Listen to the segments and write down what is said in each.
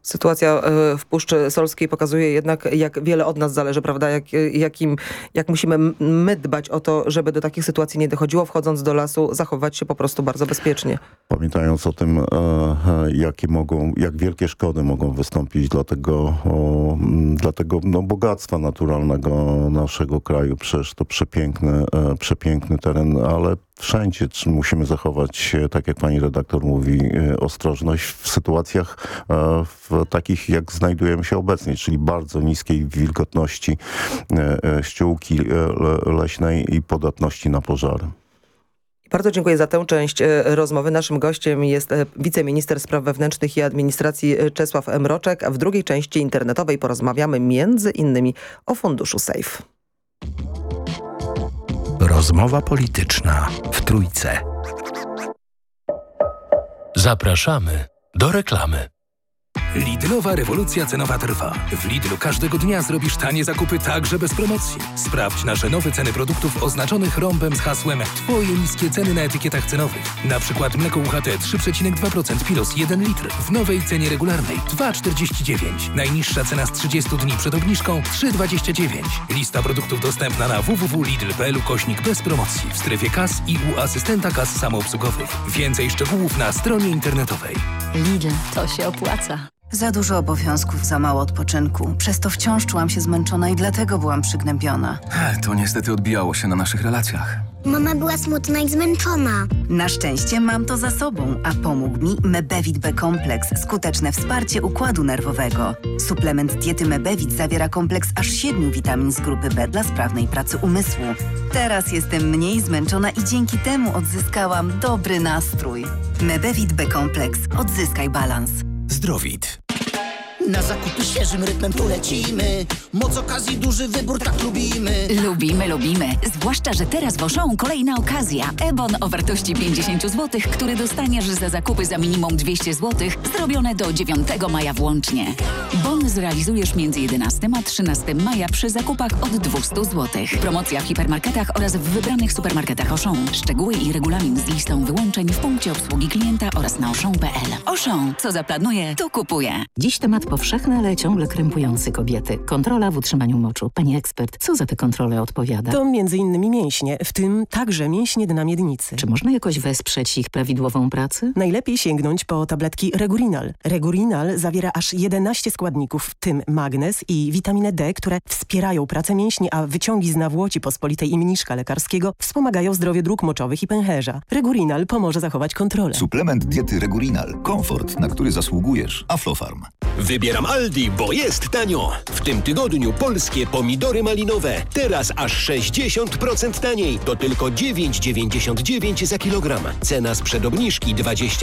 Sytuacja w Puszczy Solskiej pokazuje jednak, jak wiele od nas zależy, prawda? Jak musimy my dbać o to, żeby do takich sytuacji nie dochodziło, wchodząc do lasu, zachować się po prostu bardzo bezpiecznie. Pamiętając o tym, jak wielkie szkody mogą wystąpić dla tego bogactwa naturalnego naszego kraju. Przecież to przepiękny teren, ale wszędzie musimy zachować, tak jak pani redaktor mówi, ostrożność w sytuacjach takich, jak znajdujemy się obecnie, czyli bardzo niskiej wilgotności ściółki leśnej i podatności na pożary. Bardzo dziękuję za tę część rozmowy. Naszym gościem jest wiceminister spraw wewnętrznych i administracji Czesław Mroczek, a w drugiej części internetowej porozmawiamy między innymi o funduszu SAFE. Rozmowa polityczna w Trójce. Zapraszamy do reklamy. Lidlowa rewolucja cenowa trwa. W Lidlu każdego dnia zrobisz tanie zakupy także bez promocji. Sprawdź nasze nowe ceny produktów oznaczonych rąbem z hasłem Twoje niskie ceny na etykietach cenowych. Na przykład mleko UHT 3,2% Pilos 1 litr w nowej cenie regularnej 2,49. Najniższa cena z 30 dni przed obniżką 3,29. Lista produktów dostępna na www.lidl.pl/bez promocji w strefie kas i u asystenta kas samoobsługowych. Więcej szczegółów na stronie internetowej. Lidl, to się opłaca. Za dużo obowiązków, za mało odpoczynku. Przez to wciąż czułam się zmęczona i dlatego byłam przygnębiona. To niestety odbijało się na naszych relacjach. Mama była smutna i zmęczona. Na szczęście mam to za sobą, a pomógł mi Mebevit B-kompleks. Skuteczne wsparcie układu nerwowego. Suplement diety Mebevit zawiera kompleks aż 7 witamin z grupy B dla sprawnej pracy umysłu. Teraz jestem mniej zmęczona i dzięki temu odzyskałam dobry nastrój. Mebevit B-kompleks. Odzyskaj balans. Zdrowit. Na zakupy świeżym rytmem polecimy. Moc okazji, duży wybór, tak lubimy. Lubimy. Zwłaszcza, że teraz w Auchan kolejna okazja. E-bon o wartości 50 zł, który dostaniesz za zakupy za minimum 200 zł, zrobione do 9 maja włącznie. Bon zrealizujesz między 11 a 13 maja przy zakupach od 200 zł. Promocja w hipermarketach oraz w wybranych supermarketach Auchan. Szczegóły i regulamin z listą wyłączeń w punkcie obsługi klienta oraz na auchan.pl. Auchan, co zaplanuje, to kupuje. Dziś temat powszechny, ale ciągle krępujący kobiety. Kontrola w utrzymaniu moczu. Pani ekspert, co za te kontrole odpowiada? To m.in. mięśnie, w tym także mięśnie dna miednicy. Czy można jakoś wesprzeć ich prawidłową pracę? Najlepiej sięgnąć po tabletki Regurinal. Regurinal zawiera aż 11 składników, w tym magnez i witaminę D, które wspierają pracę mięśni, a wyciągi z nawłoci pospolitej i mniszka lekarskiego wspomagają zdrowie dróg moczowych i pęcherza. Regurinal pomoże zachować kontrolę. Suplement diety Regurinal. Komfort, na który zasługujesz. Aflofarm. Wybieram Aldi, bo jest tanio. W tym tygodniu polskie pomidory malinowe. Teraz aż 60% taniej. To tylko 9,99 za kilogram. Cena sprzed obniżki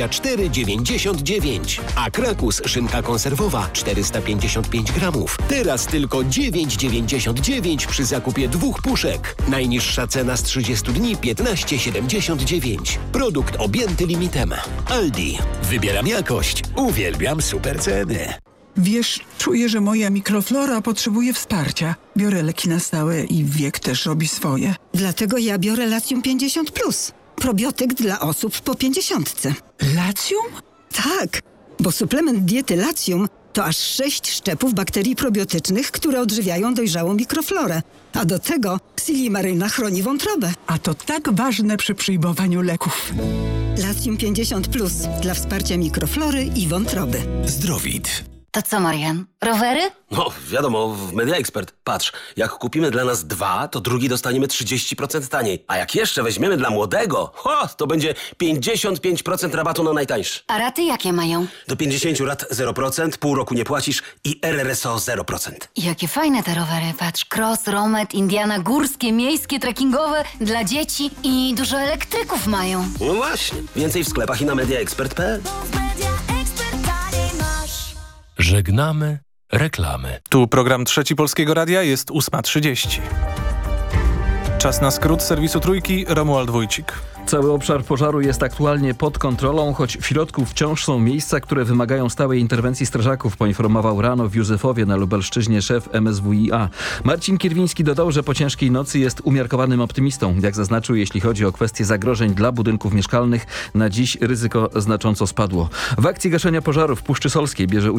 24,99. A Krakus szynka konserwowa 455 gramów. Teraz tylko 9,99 przy zakupie 2 puszek. Najniższa cena z 30 dni 15,79. Produkt objęty limitem. Aldi. Wybieram jakość. Uwielbiam super ceny. Wiesz, czuję, że moja mikroflora potrzebuje wsparcia. Biorę leki na stałe i wiek też robi swoje. Dlatego ja biorę Latium 50+. Probiotyk dla osób po 50. Latium? Tak, bo suplement diety Latium to aż 6 szczepów bakterii probiotycznych, które odżywiają dojrzałą mikroflorę. A do tego Silimaryna chroni wątrobę. A to tak ważne przy przyjmowaniu leków. Latium 50+ dla wsparcia mikroflory i wątroby. Zdrowit. To co, Marian? Rowery? No, wiadomo, w Media Expert. Patrz, jak kupimy dla nas 2, to drugi dostaniemy 30% taniej. A jak jeszcze weźmiemy dla młodego, to będzie 55% rabatu na najtańszy. A raty jakie mają? Do 50 lat 0%, pół roku nie płacisz i RRSO 0%. Jakie fajne te rowery. Patrz, cross, romet, Indiana, górskie, miejskie, trekkingowe, dla dzieci i dużo elektryków mają. No właśnie. Więcej w sklepach i na mediaexpert.pl. Żegnamy reklamy. Tu program Trzeci Polskiego Radia, jest 8:30. Czas na skrót serwisu Trójki, Romuald Wójcik. Cały obszar pożaru jest aktualnie pod kontrolą, choć w środku wciąż są miejsca, które wymagają stałej interwencji strażaków, poinformował rano w Józefowie na Lubelszczyźnie szef MSWiA. Marcin Kierwiński dodał, że po ciężkiej nocy jest umiarkowanym optymistą. Jak zaznaczył, jeśli chodzi o kwestie zagrożeń dla budynków mieszkalnych, na dziś ryzyko znacząco spadło. W akcji gaszenia pożaru w Puszczy Solskiej bierze